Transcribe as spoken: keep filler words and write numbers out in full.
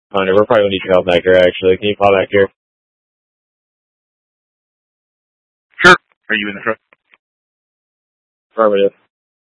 Hunter, we're probably going to need your help back here, actually. Can you call back here? Sure. Are you in the truck? Affirmative.